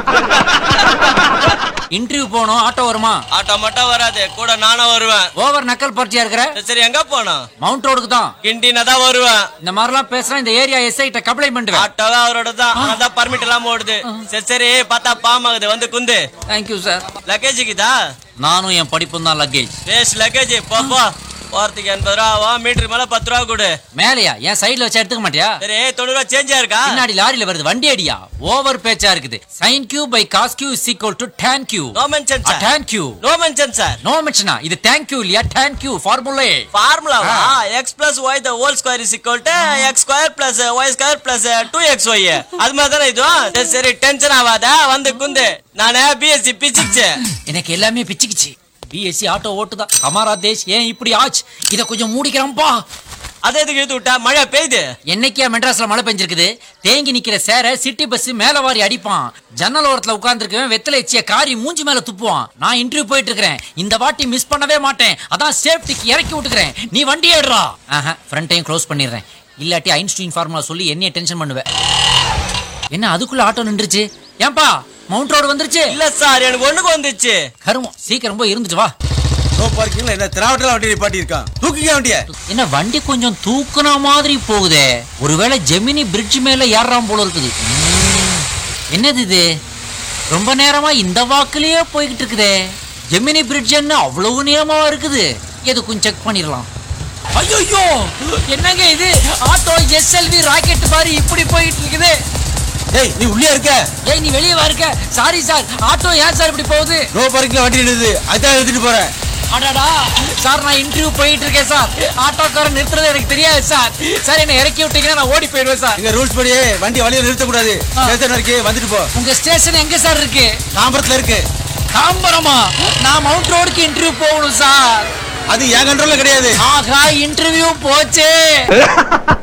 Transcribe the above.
Interview போனோம். Auto வருமா? Auto மட்டும் வராது, கூட நானும் வருவேன். ஓவர் நக்கல் பார்ட்டியா இருக்கிற? சரி எங்க போனோம்? மவுண்ட் ரோடுக்கு தான். கிண்டினா தான் வருவேன். இந்த மாதிரிலாம் பேசுறா இந்த ஏரியா எஸ்ஐ கிட்ட கம்ப்ளைண்ட் பண்ணுவேன். ஆட்டோவே அவரோட தான், அதான் பர்மிட் எல்லாம் ஓடுது. சரி பார்த்தா பாமாகுது, வந்து குந்து. Thank you sir. லக்கேஜுக்குதா? நானும் என் படிப்பும் தான் லக்கேஜ். Waste luggage. போ போறதுக்கு 80 ரூபா ஆகும், மீட்டருக்கு மேல 10 ரூபா கொடு. மேலையா? என் சைடுல வச்சா எடுத்துக்க மாட்டியா? சரி 90 ரூபா சேஞ்சா இருக்கா? பின்னாடி லாரியில வருது, வண்டி அடியா. ஓவர் பேச்சா இருக்குது. sin q by cos q is equal to tan q. No mention sir. tan q. No mention sir. No மென்ஷனா? இது thank you இல்லையா? tan q formula. ஃபார்முலாவா? x plus y the whole square is equal to x square plus y square plus 2xy. அது மாதிரி தானே இதுவும்? சரி tension ஆகாத, வந்து குந்து. நானே பிஎஸ்சி பிசிக்ஸ். எனக்கு எல்லாமே பிச்சுக்கிச்சு. BSc auto ஓட்டுதான். ஹமாரா தேஷ் ஏன் இப்படி ஆச்சு? இத கொஞ்சம் மூடிக்கிறோம்பா. அதே எதுக்கு இழுத்து விட்டா? மழை பெய்யுது. என்னைக்கா மெட்ராஸ்ல மழை பெஞ்சிருக்குது? தேங்கி நிக்கிற சேர சிட்டி பஸ் மேல வாரி அடிப்பான். ஜன்னல் ஓரத்துல உட்கார்ந்துருக்கவன் வெத்தலை எச்சிய காரி மூஞ்சி மேல துப்புவான். நான் இன்டர்வியூ போயிட்டு இருக்கிறேன். இந்த வாட்டி மிஸ் பண்ணவே மாட்டேன். அதான் சேஃப்டிக்கு இறக்கி விட்டுக்கிறேன். நீ வண்டி ஏடுறா. ஃப்ரண்ட்டையும் க்ளோஸ் பண்ணிடுறேன். இல்லாட்டி ஐன்ஸ்டீன் ஃபார்முலா சொல்லி என்னைய டென்ஷன் பண்ணுவேன். என்ன அதுக்குள்ள ஆட்டோ நின்றுச்சு? ஏன்பா மவுண்ட் ரோடு வந்துருச்சு? இல்ல சார், எனக்கு ஒண்ணுக்கு வந்துச்சு. கருமம், சீக்கிரம் போய் இருந்துட்டு வா. நோ பார்க்கிங்ல என்ன திராவட்டல வண்டி நிப்பாட்டி இருக்கான். தூக்கிக்க வண்டிய. என்ன வண்டி கொஞ்சம் தூக்குன மாதிரி போகுதே. ஒருவேளை ஜெமினி பிரிட்ஜ் மேல ஏறாம் போல இருக்குது. என்னது இது? ரொம்ப நேரமா இந்த வாக்குலயே போய்கிட்டு இருக்குதே. ஜெமினி பிரிட்ஜ் என்ன அவ்வளவு நேரமா இருக்குது? எதுக்கும் செக் பண்ணிடலாம். ஐயோ என்னங்க இது? ஆட்டோ எஸ்எல்வி ராக்கெட் மாதிரி இப்படி போயிட்டு இருக்குது. ஏய் நீ உள்ளே இருக்க? ஏய் நீ வெளியே வா இருக்க. சாரி சார், ஆட்டோ ஏன் சார் இப்படி போகுது? நோ பார்க்கிங்ல வண்டி நின்னுது, அதான் எடுத்துட்டு போறேன். அடடா சார், நான் இன்டர்வியூ போயிட்டு இருக்கேன் சார். ஆட்டோக்காரன் நிறுத்துறது எனக்கு தெரியாது சார். சார் என்ன இறக்கி விட்டீங்கன்னா நான் ஓடி போயிடுவேன் சார். எங்க ரூல்ஸ் படி வண்டி வழியில நிறுத்த கூடாது. ஸ்டேஷன் வரைக்கும் வந்துட்டு போ. உங்க ஸ்டேஷன் எங்க சார் இருக்கு? தாம்பரத்துல இருக்கு. தாம்பரமா? நான் மவுண்ட் ரோடுக்கு இன்டர்வியூ போகணும் சார். அது என் கண்ட்ரோல்ல கிடையாது. ஆகா, இன்டர்வியூ போச்சே.